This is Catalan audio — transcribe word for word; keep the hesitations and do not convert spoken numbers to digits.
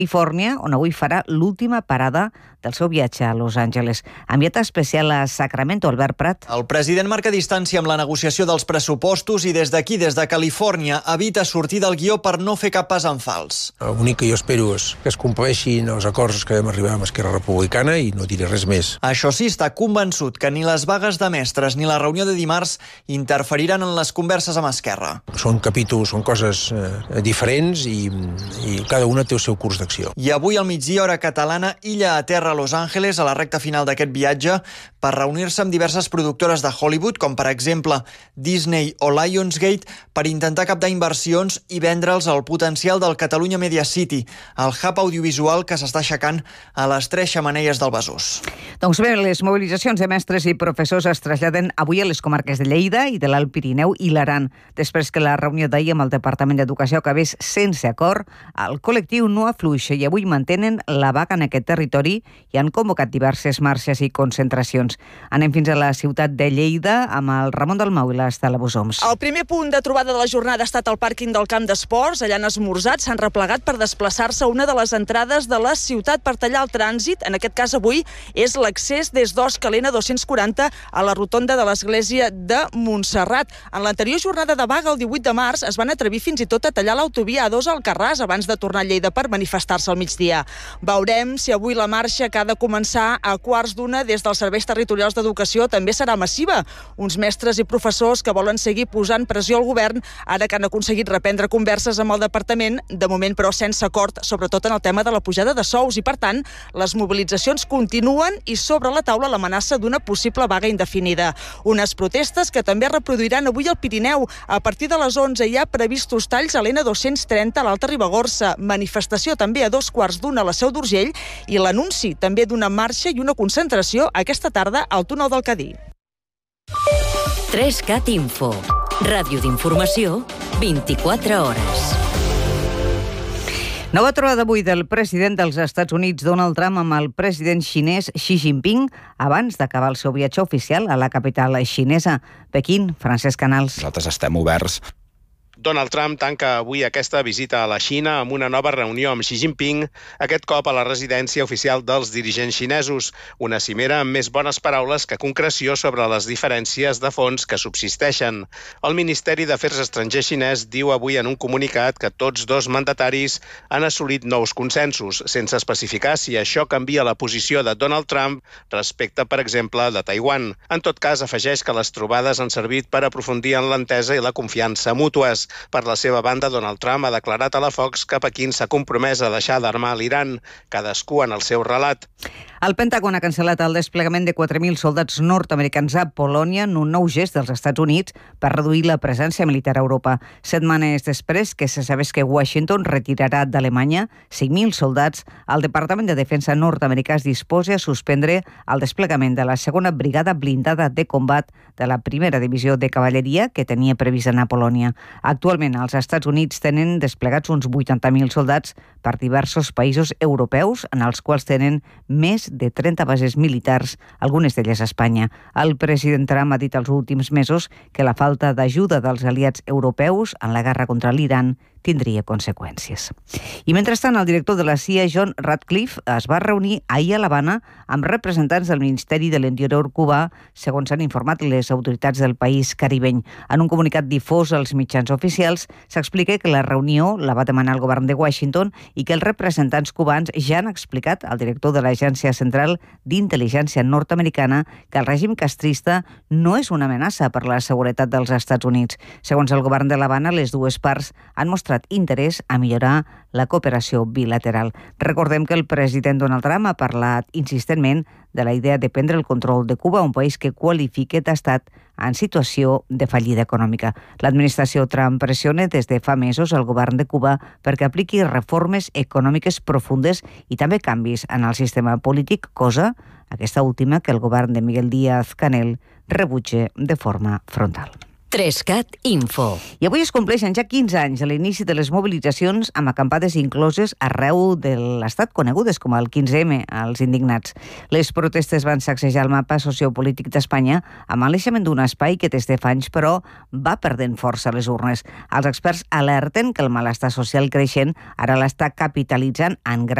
Califòrnia, on avui farà l'última parada del seu viatge a Los Angeles. Enviat especial a Sacramento, Albert Prat. El president marca distància amb la negociació dels pressupostos i des d'aquí, des de Califòrnia, evita sortir del guió per no fer cap pas en fals. L'únic que jo espero és que es compleixin els acords que vam arribar amb Esquerra Republicana i no diré res més. Això sí, està convençut que ni les vagues de mestres ni la reunió de dimarts interferiran en les converses amb Esquerra. Són capítols, són coses eh, diferents i, i cada una té el seu curs d'acció. I avui al migdia, hora catalana, illa a terra a Los Angeles, a la recta final d'aquest viatge, per reunir-se amb diverses productores de Hollywood, com per exemple Disney o Lionsgate, per intentar captar inversions i vendre'ls el potencial del Catalunya Media City, el hub audiovisual que s'està aixecant a les tres xemeneies del Besòs. Doncs bé, les mobilitzacions de mestres i professors es traslladen avui a les comarques de Lleida i de l'Alt Pirineu i l'Aran. Després que la reunió d'ahir amb el Departament d'Educació acabés sense acord, el col·lectiu no afluixa i avui mantenen la vaga en aquest territori i han convocat diverses marxes i concentracions. Anem fins a la ciutat de Lleida amb el Ramon Dalmau i l'Estela Bosoms. El primer punt de trobada de la jornada ha estat al pàrquing del Camp d'Esports. Allà han esmorzat, s'han replegat per desplaçar-se a una de les entrades de la ciutat per tallar el trànsit. En aquest cas avui és l'accés des d'Os Calena dos-cents quaranta a la rotonda de l'església de Montserrat. En l'anterior jornada de vaga, el divuit de març, es van atrevir fins i tot a tallar l'autovia A dos al Alcarràs abans de tornar a Lleida per manifestar-se al migdia. Veurem si avui la marxa, que ha de començar a quarts d'una des dels serveis territorials d'educació, també serà massiva. Uns mestres i professors que volen seguir posant pressió al govern ara que han aconseguit reprendre converses amb el departament, de moment però sense acord, sobretot en el tema de la pujada de sous i, per tant, les mobilitzacions continuen i sobre la taula l'amenaça d'una possible vaga indefinida. Unes protestes que també reproduiran avui al Pirineu. A partir de les onze hi ha previstos talls a l'N dos-cents trenta a l'Alta Ribagorça, manifestació també a dos quarts d'una a la Seu d'Urgell i l'anunci també d'una marxa i una concentració aquesta tarda al túnel del Cadí. tres cat Info, ràdio d'informació, vint-i-quatre hores. Nova trobada avui del president dels Estats Units, Donald Trump, amb el president xinès Xi Jinping, abans d'acabar el seu viatge oficial a la capital xinesa, Pequín. Francesc Canals. Nosaltres estem oberts. Donald Trump tanca avui aquesta visita a la Xina amb una nova reunió amb Xi Jinping, aquest cop a la residència oficial dels dirigents xinesos, una cimera amb més bones paraules que concreció sobre les diferències de fons que subsisteixen. El Ministeri d'Afers Estrangers xinès diu avui en un comunicat que tots dos mandataris han assolit nous consensos, sense especificar si això canvia la posició de Donald Trump respecte, per exemple, de Taiwan. En tot cas, afegeix que les trobades han servit per aprofundir en l'entesa i la confiança mútues. Per la seva banda, Donald Trump ha declarat a la Fox que Pequín s'ha compromès a deixar d'armar l'Iran, cadascú en el seu relat. El Pentàgon ha cancel·lat el desplegament de quatre mil soldats nord-americans a Polònia en un nou gest dels Estats Units per reduir la presència militar a Europa. Setmanes després que se sabés que Washington retirarà d'Alemanya cinc mil soldats, el Departament de Defensa nord-americà es disposa a suspendre el desplegament de la segona brigada blindada de combat de la primera divisió de cavalleria que tenia previst anar a Polònia. Actualment, els Estats Units tenen desplegats uns vuitanta mil soldats per diversos països europeus, en els quals tenen més de trenta bases militars, algunes d'elles a Espanya. El president Trump ha dit els últims mesos que la falta d'ajuda dels aliats europeus en la guerra contra l'Iran tindria conseqüències. I mentrestant, el director de la C I A, John Ratcliffe, es va reunir ahir a l'Havana amb representants del Ministeri de l'Interior cubà, segons han informat les autoritats del país caribeny. En un comunicat difós als mitjans oficials, s'explica que la reunió la va demanar el govern de Washington i que els representants cubans ja han explicat al director de l'Agència Central d'Intel·ligència nord-americana que el règim castrista no és una amenaça per la seguretat dels Estats Units. Segons el govern de l'Havana, les dues parts han mostrat interès a millorar la cooperació bilateral. Recordem que el president Donald Trump ha parlat insistentment de la idea de prendre el control de Cuba, un país que qualifica d'estat en situació de fallida econòmica. L'administració Trump pressiona des de fa mesos el govern de Cuba perquè apliqui reformes econòmiques profundes i també canvis en el sistema polític, cosa, aquesta última, que el govern de Miguel Díaz-Canel rebutja de forma frontal. Trescat Info. I avui es compleixen ja quinze anys a l'inici de les mobilitzacions amb acampades incloses arreu de l'Estat, conegudes com el quinze eme, als indignats. Les protestes van sacsejar el mapa sociopolític d'Espanya amb l'eixament d'un espai que des de fa anys, però, va perdent força a les urnes. Els experts alerten que el malestar social creixent ara l'està capitalitzant en gran